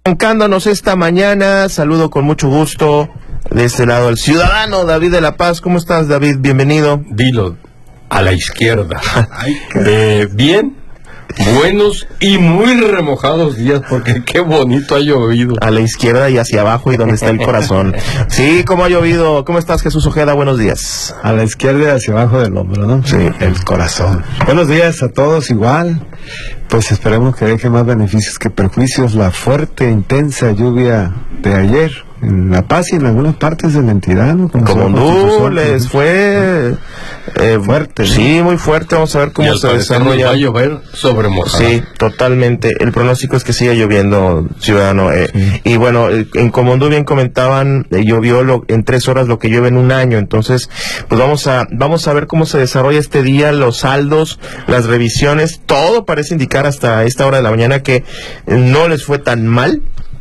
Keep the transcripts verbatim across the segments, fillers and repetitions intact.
Arrancándonos esta mañana, saludo con mucho gusto de este lado al ciudadano David de la Paz. ¿Cómo estás, David? Bienvenido. Dilo, a la izquierda. eh, bien, buenos y muy remojados días, porque qué bonito ha llovido. A la izquierda y hacia abajo y donde está el corazón. Sí, ¿cómo ha llovido? ¿Cómo estás, Jesús Ojeda? Buenos días. A la izquierda y hacia abajo del hombro, ¿no? Sí, el corazón. Buenos días a todos igual. Pues esperemos que deje más beneficios que perjuicios la fuerte, intensa lluvia de ayer en La Paz y en algunas partes de la entidad, ¿no? Comondú les fue eh, fuerte. ¿No? Sí, muy fuerte. Vamos a ver cómo se desarrolla. Va a llover sobre mojado. Sí, totalmente. El pronóstico es que siga lloviendo, ciudadano. Eh, sí. Y bueno, en Comondú bien comentaban, eh, llovió lo, en tres horas lo que llueve en un año. Entonces, pues vamos a vamos a ver cómo se desarrolla este día, los saldos, las revisiones. Todo parece indicar hasta esta hora de la mañana que no les fue tan mal.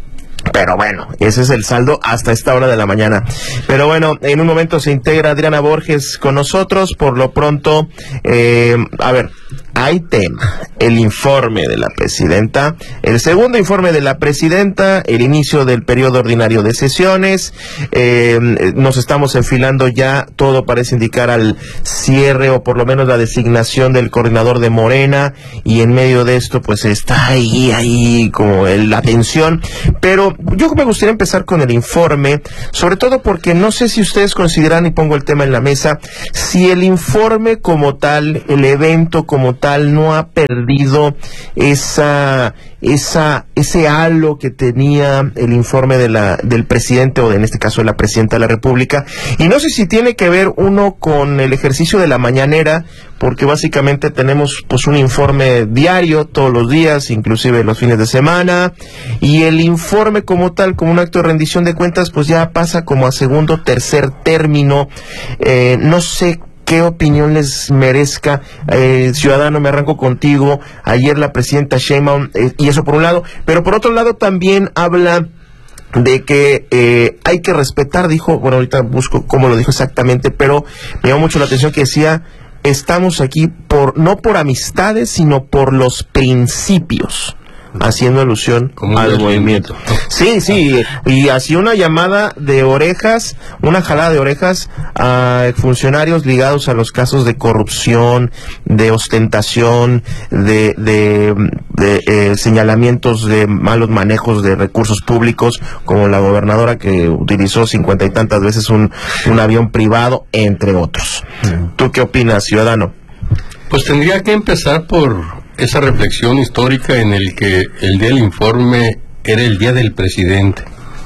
Pero bueno, ese es el saldo hasta esta hora de la mañana. Pero bueno, en un momento se integra Adriana Borges con nosotros. Por lo pronto, eh, a ver, hay tema. El informe de la presidenta, el segundo informe de la presidenta, el inicio del periodo ordinario de sesiones. Eh, nos estamos enfilando ya, todo parece indicar al cierre o por lo menos la designación del coordinador de Morena. Y en medio de esto, pues está ahí, ahí como el, la tensión. Pero yo me gustaría empezar con el informe, sobre todo porque no sé si ustedes consideran, y pongo el tema en la mesa, si el informe como tal, el evento como tal, no ha perdido esa, esa, ese halo que tenía el informe de la, del presidente, o de, en este caso de la presidenta de la República, y no sé si tiene que ver uno con el ejercicio de la mañanera, porque básicamente tenemos pues un informe diario todos los días, inclusive los fines de semana, y el informe como tal, como un acto de rendición de cuentas, pues ya pasa como a segundo, tercer término. Eh, no sé qué opinión les merezca. Eh, ciudadano, me arranco contigo. Ayer la presidenta Sheinbaum, eh, y eso por un lado, pero por otro lado también habla de que eh, hay que respetar, dijo, bueno, ahorita busco cómo lo dijo exactamente, pero me llamó mucho la atención que decía: estamos aquí por no por amistades, sino por los principios, haciendo alusión como al movimiento. Sí, sí, y hacía una llamada de orejas, una jalada de orejas a funcionarios ligados a los casos de corrupción, de ostentación, de, de, de eh, señalamientos de malos manejos de recursos públicos, como la gobernadora que utilizó cincuenta y tantas veces un, un avión privado, entre otros. ¿Tú qué opinas, ciudadano? Pues tendría que empezar por esa reflexión histórica en el que el día del informe era el día del presidente,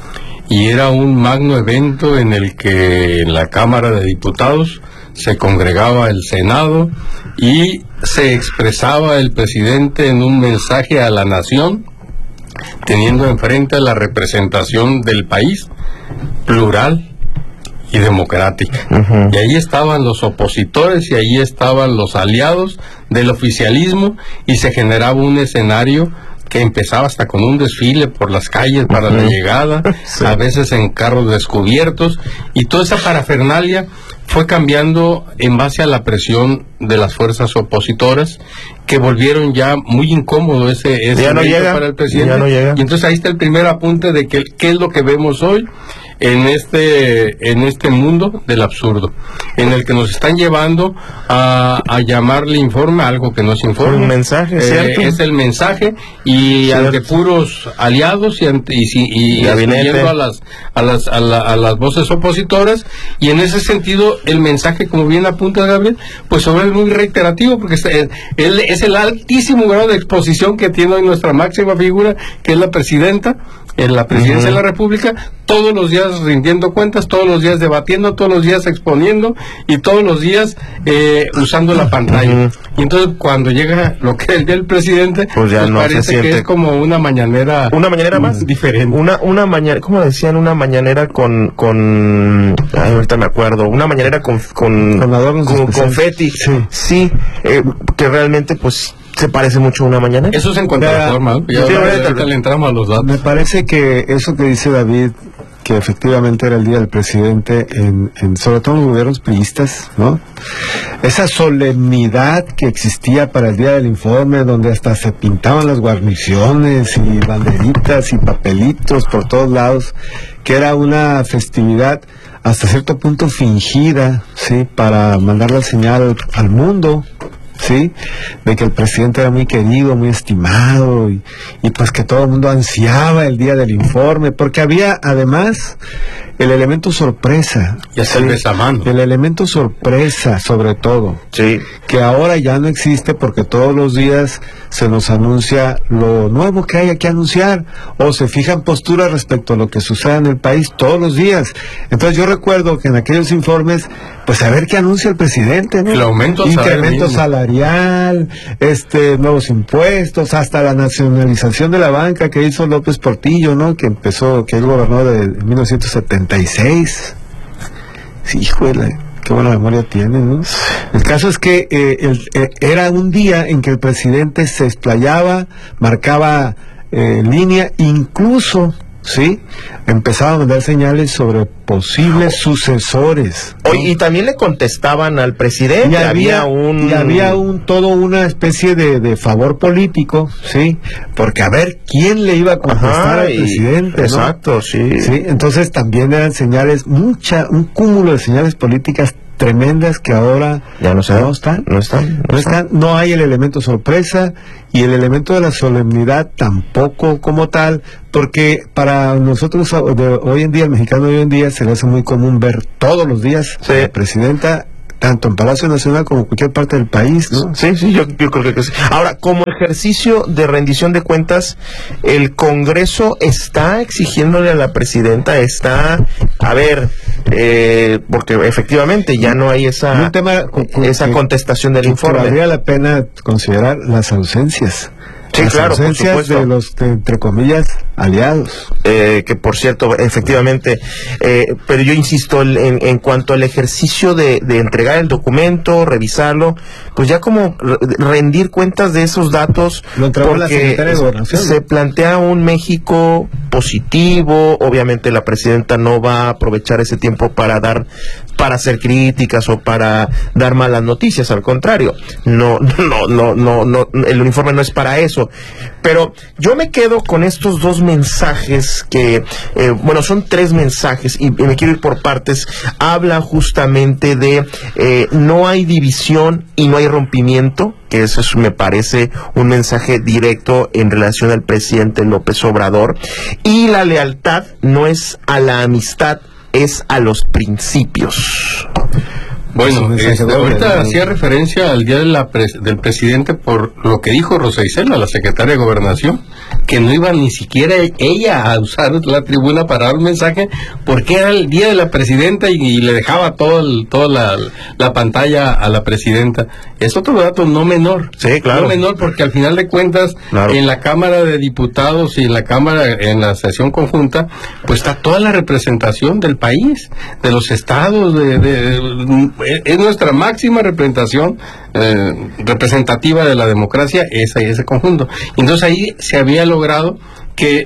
y era un magno evento en el que en la Cámara de Diputados se congregaba el Senado y se expresaba el presidente en un mensaje a la nación, teniendo enfrente a la representación del país, plural y democrática. Uh-huh. Y ahí estaban los opositores y ahí estaban los aliados del oficialismo, y se generaba un escenario que empezaba hasta con un desfile por las calles para uh-huh. la llegada, sí. a veces en carros descubiertos, y toda esa parafernalia fue cambiando en base a la presión de las fuerzas opositoras, que volvieron ya muy incómodo ese, ese ya no llega, para el presidente. Ya no llega. Y entonces ahí está el primer apunte de que qué es lo que vemos hoy en este en este mundo del absurdo, en el que nos están llevando a, a llamarle informe a algo que no es informe. Un mensaje, eh, ¿cierto? Es el mensaje, y ¿cierto? Ante puros aliados y ante, y, y, y excluyendo a las a las a, la, a las voces opositoras, y en ese sentido el mensaje, como bien apunta Gabriel, pues sobre es muy reiterativo, porque es, él es el altísimo grado de exposición que tiene hoy nuestra máxima figura, que es la presidenta, en la presidencia uh-huh. de la República, todos los días rindiendo cuentas, todos los días debatiendo, todos los días exponiendo, y todos los días eh, usando la pantalla. Uh-huh. Y entonces cuando llega lo que es el día del presidente, pues ya pues no parece se siente... que es como una mañanera. Una mañanera más diferente. Una una mañana, ¿cómo decían? Una mañanera con con ay, ahorita me acuerdo, una mañanera con con con, adornos con confeti. Sí, sí eh, que realmente pues se parece mucho a una mañanera. Eso es en cuanto a la forma, ¿no? Ya, sí, ahorita le entramos a los datos. Me parece que eso que dice David que efectivamente era el día del presidente, en, en sobre todo en los gobiernos priistas, ¿no? Esa solemnidad que existía para el día del informe, donde hasta se pintaban las guarniciones y banderitas y papelitos por todos lados, que era una festividad hasta cierto punto fingida, ¿sí? Para mandar la señal al mundo, ¿sí? De que el presidente era muy querido, muy estimado, y, y pues que todo el mundo ansiaba el día del informe, porque había además el elemento sorpresa. Ya se ¿sí? besamando. El elemento sorpresa, sobre todo. Sí. Que ahora ya no existe porque todos los días se nos anuncia lo nuevo que hay que anunciar, o se fijan posturas respecto a lo que sucede en el país todos los días. Entonces yo recuerdo que en aquellos informes, pues a ver qué anuncia el presidente, ¿no? El aumento incremento salarial, este, nuevos impuestos, hasta la nacionalización de la banca que hizo López Portillo, ¿no? Que empezó, que él gobernó de mil novecientos setenta y seis. Sí, híjole, qué buena memoria tiene, ¿no? El caso es que eh, el, eh, era un día en que el presidente se explayaba, marcaba eh, línea, incluso, ¿sí? Empezaba a mandar señales sobre posibles sucesores, ¿no? Oye, y también le contestaban al presidente, y había, había un... y había un todo una especie de, de favor político, ¿sí? Porque a ver quién le iba a contestar Ajá, al y, presidente, ¿no? Exacto, sí. Sí, entonces también eran señales, mucha, un cúmulo de señales políticas tremendas que ahora ya no, se no están, no están, no, no están, no hay el elemento sorpresa y el elemento de la solemnidad tampoco como tal, porque para nosotros de hoy en día, el mexicano de hoy en día, se le hace muy común ver todos los días sí. a la presidenta, tanto en Palacio Nacional como en cualquier parte del país, ¿no? Sí, sí, yo, yo creo que sí. Ahora, como ejercicio de rendición de cuentas, el Congreso está exigiéndole a la presidenta, está, a ver, eh, porque efectivamente ya no hay esa, un tema esa que, contestación del que informe. Valdría la pena considerar las ausencias. Sí, las claro, ausencias por supuesto. de los, de, entre comillas, aliados. Eh, que por cierto, efectivamente, eh, pero yo insisto, en, en cuanto al ejercicio de, de entregar el documento, revisarlo, pues ya como rendir cuentas de esos datos, lo entregó la secretaria de Gobernación, se plantea un México positivo. Obviamente la presidenta no va a aprovechar ese tiempo para dar, para hacer críticas o para dar malas noticias, al contrario, no, no, no, no, no, el informe no es para eso. Pero yo me quedo con estos dos mensajes que, eh, bueno, son tres mensajes y, y me quiero ir por partes. Habla justamente de eh, no hay división y no hay rompimiento, que eso es, me parece un mensaje directo en relación al presidente López Obrador. Y la lealtad no es a la amistad, es a los principios. Bueno, este, ahorita hacía referencia al día de la pres del presidente por lo que dijo Rosa Isela, la secretaria de Gobernación, que no iba ni siquiera ella a usar la tribuna para dar un mensaje porque era el día de la presidenta y, y le dejaba todo el, toda la, la pantalla a la presidenta. Es otro dato no menor. Sí, claro. No menor porque al final de cuentas, claro, en la Cámara de Diputados y en la Cámara, en la sesión conjunta, pues está toda la representación del país, de los estados, de... de, de es nuestra máxima representación eh, representativa de la democracia, esa y ese conjunto. Entonces ahí se había logrado que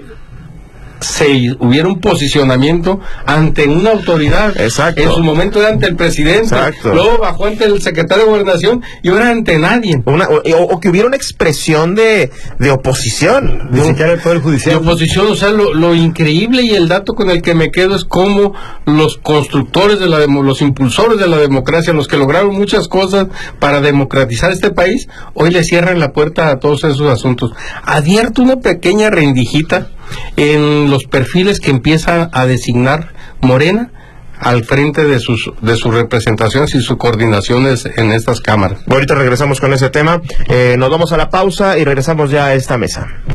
se hubiera un posicionamiento ante una autoridad. Exacto. En su momento era ante el presidente. Exacto. Luego bajó ante el secretario de Gobernación y ahora ante nadie. Una, o, o que hubiera una expresión de, de oposición. Ni siquiera el Poder Judicial. De oposición, o sea, lo, lo increíble y el dato con el que me quedo es cómo los constructores de la demo, los impulsores de la democracia, los que lograron muchas cosas para democratizar este país, hoy le cierran la puerta a todos esos asuntos. Advierto una pequeña rendijita en los perfiles que empieza a designar Morena al frente de sus de sus representaciones y sus coordinaciones en estas cámaras. Ahorita regresamos con ese tema, eh, nos vamos a la pausa y regresamos ya a esta mesa.